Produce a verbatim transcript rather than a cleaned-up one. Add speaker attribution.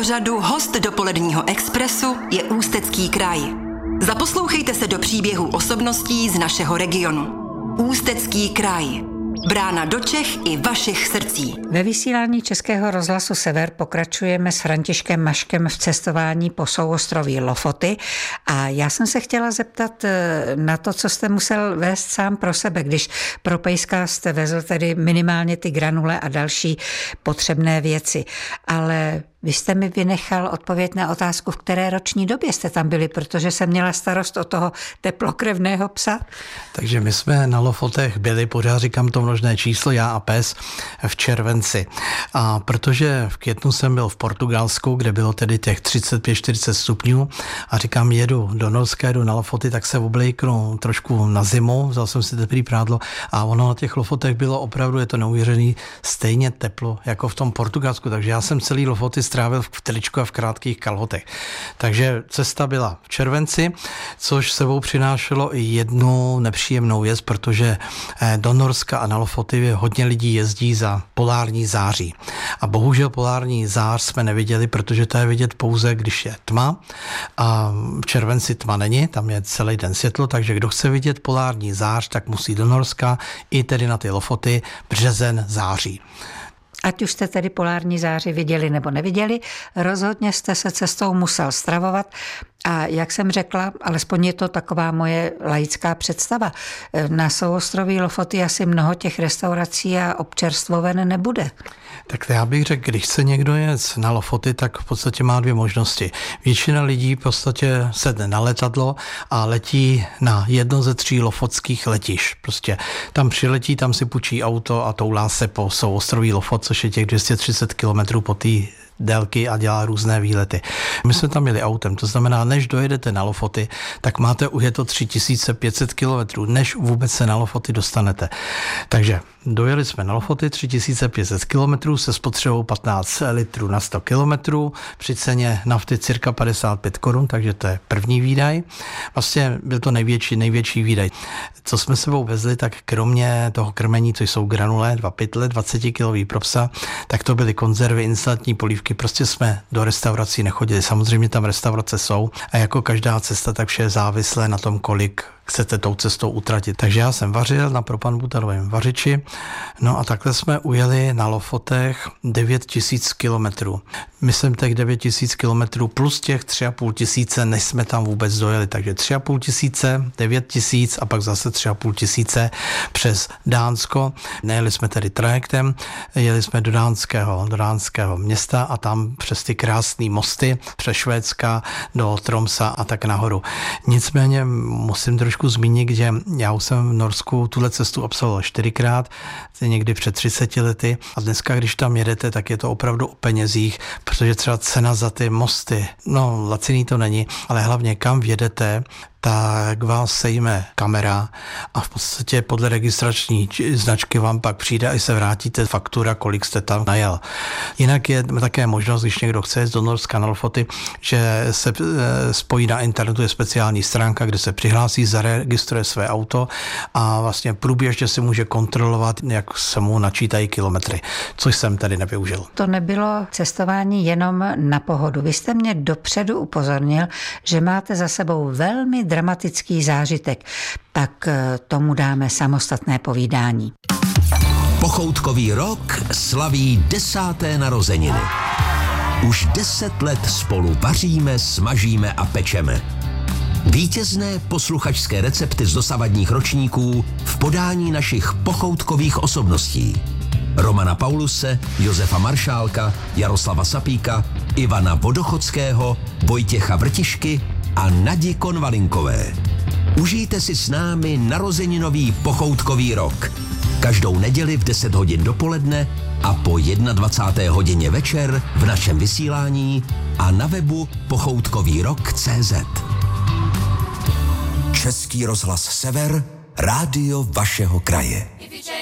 Speaker 1: pořadu Host dopoledního expresu je Ústecký kraj. Zaposlouchejte se do příběhů osobností z našeho regionu. Ústecký kraj. Brána do Čech i vašich srdcí.
Speaker 2: Ve vysílání Českého rozhlasu Sever pokračujeme s Františkem Maškem v cestování po souostroví Lofoty a já jsem se chtěla zeptat na to, co jste musel vést sám pro sebe, když pro pejska jste vezl tedy minimálně ty granule a další potřebné věci, ale vy jste mi vynechal odpověď na otázku, v které roční době jste tam byli, protože jsem měla starost o toho teplokrevného psa.
Speaker 3: Takže my jsme na Lofotech byli, pořád říkám to množné číslo, já a pes, v červenci. A protože v květnu jsem byl v Portugalsku, kde bylo tedy těch třicet pět čtyřicet stupňů a říkám, jedu do Norska, jedu na Lofoty, tak se oblejknu trošku na zimu, vzal jsem si teplý prádlo a ono na těch Lofotech bylo opravdu, je to neuvěřený, stejně teplo jako v tom Portugalsku, takže já jsem celý Lofoty strávil v tričku a v krátkých kalhotech. Takže cesta byla v červenci, což sebou přinášelo i jednu nepříjemnou věc, protože do Norska a na Lofoty hodně lidí jezdí za polární září. A bohužel polární zář jsme neviděli, protože to je vidět pouze, když je tma. A v červenci tma není, tam je celý den světlo, takže kdo chce vidět polární zář, tak musí do Norska, i tedy na ty Lofoty, březen, září.
Speaker 2: Ať už jste tedy polární záři viděli nebo neviděli, rozhodně jste se cestou musel stravovat a jak jsem řekla, alespoň je to taková moje laická představa, na souostroví Lofoty asi mnoho těch restaurací a občerstvoven nebude.
Speaker 3: Tak já bych řekl, když chce někdo jet na Lofoty, tak v podstatě má dvě možnosti. Většina lidí v podstatě sedne na letadlo a letí na jedno ze tří lofotských letišť. Prostě tam přiletí, tam si půjčí auto a toulá se po souostroví Lofot, což je těch dvě stě třicet kilometrů po té délky a dělá různé výlety. My jsme tam jeli autem, to znamená, než dojedete na Lofoty, tak máte ujeto tři tisíce pět set kilometrů, než vůbec se na Lofoty dostanete. Takže dojeli jsme na Lofoty tři tisíce pět set kilometrů se spotřebou patnáct litrů na sto kilometrů, při ceně nafty cirka padesát pět korun, takže to je první výdaj. Vlastně byl to největší, největší výdaj. Co jsme sebou vezli, tak kromě toho krmení, to jsou granule, dva pytle, dvacetikilový pro psa, tak to byly konzervy, instantní polívky, prostě jsme do restaurací nechodili. Samozřejmě tam restaurace jsou a jako každá cesta, tak vše je závislé na tom, kolik chcete tou cestou utratit. Takže já jsem vařil na propanbutanovém vařiči, no a takhle jsme ujeli na Lofotech devět tisíc kilometrů. Myslím těch devět tisíc kilometrů plus těch tři a půl tisíce, než jsme tam vůbec dojeli. Takže tři a půl tisíce, devět tisíc a pak zase tři a půl tisíce přes Dánsko. Nejeli jsme tedy trajektem, jeli jsme do dánského, do dánského města a tam přes ty krásné mosty, přes Švédska do Tromsa a tak nahoru. Nicméně musím trošku zmínit, že já už jsem v Norsku tuhle cestu absolvoval čtyřikrát, někdy před třiceti lety a dneska, když tam jedete, tak je to opravdu o penězích, protože třeba cena za ty mosty, no laciný to není, ale hlavně kam vjedete, tak vás sejme kamera a v podstatě podle registrační značky vám pak přijde a se vrátíte faktura, kolik jste tam najel. Jinak je také možnost, když někdo chce jít do Norska na Lofoty, že se spojí na internetu, je speciální stránka, kde se přihlásí, zaregistruje své auto a vlastně průběžně si může kontrolovat, jak se mu načítají kilometry, což jsem tady nevyužil.
Speaker 2: To nebylo cestování jenom na pohodu. Vy jste mě dopředu upozornil, že máte za sebou velmi dramatický zážitek, tak tomu dáme samostatné povídání.
Speaker 4: Pochoutkový rok slaví desáté narozeniny. Už deset let spolu vaříme, smažíme a pečeme. Vítězné posluchačské recepty z dosavadních ročníků v podání našich pochoutkových osobností. Romana Pauluse, Josefa Maršálka, Jaroslava Sapíka, Ivana Vodochodského, Vojtěcha Vrtišky a Nadi Konvalinkové. Užijte si s námi narozeninový pochoutkový rok. Každou neděli v deset hodin dopoledne a po dvacáté jedné hodině večer v našem vysílání a na webu pochoutkový rok tečka cé zet. Český rozhlas Sever, rádio vašeho kraje.